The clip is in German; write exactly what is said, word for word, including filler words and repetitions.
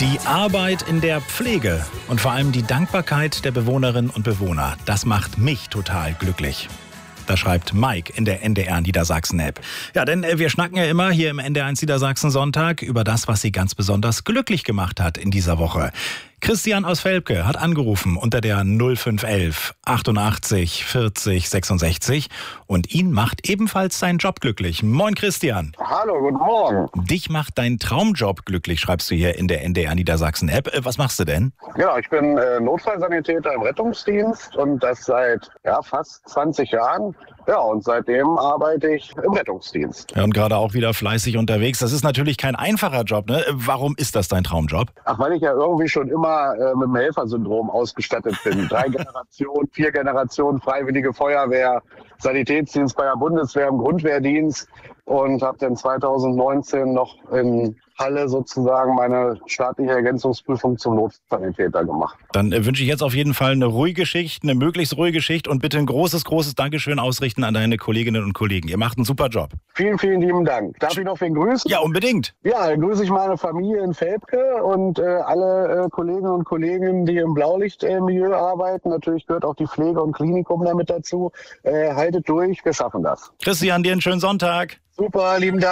Die Arbeit in der Pflege und vor allem die Dankbarkeit der Bewohnerinnen und Bewohner, das macht mich total glücklich. Das schreibt Mike in der N D R Niedersachsen-App. Ja, denn wir schnacken ja immer hier im N D R eins Niedersachsen Sonntag über das, was sie ganz besonders glücklich gemacht hat in dieser Woche. Christian aus Velpke hat angerufen unter der null fünf elf achtundachtzig vierzig sechsundsechzig und ihn macht ebenfalls sein Job glücklich. Moin Christian. Hallo, guten Morgen. Dich macht dein Traumjob glücklich, schreibst du hier in der N D R Niedersachsen-App. Was machst du denn? Genau, ich bin äh, Notfallsanitäter im Rettungsdienst und das seit ja, fast zwanzig Jahren. Ja, und seitdem arbeite ich im Rettungsdienst. Ja, und gerade auch wieder fleißig unterwegs. Das ist natürlich kein einfacher Job, ne? Warum ist das dein Traumjob? Ach, weil ich ja irgendwie schon immer äh, mit dem Helfersyndrom ausgestattet bin. Drei Generationen, vier Generationen Freiwillige Feuerwehr, Sanitätsdienst bei der Bundeswehr im Grundwehrdienst und habe dann zweitausendneunzehn noch in Halle sozusagen meine staatliche Ergänzungsprüfung zum Notsanitäter gemacht. Dann äh, wünsche ich jetzt auf jeden Fall eine ruhige Schicht, eine möglichst ruhige Schicht und bitte ein großes, großes Dankeschön ausrichten an deine Kolleginnen und Kollegen. Ihr macht einen super Job. Vielen, vielen lieben Dank. Darf ich noch wen grüßen? Ja, unbedingt. Ja, dann grüße ich meine Familie in Velpke und äh, alle äh, Kolleginnen und Kollegen, die im Blaulichtmilieu arbeiten. Natürlich gehört auch die Pflege und Klinikum damit dazu. Äh, haltet durch, wir schaffen das. Christian, dir einen schönen Sonntag. Super, lieben Dank.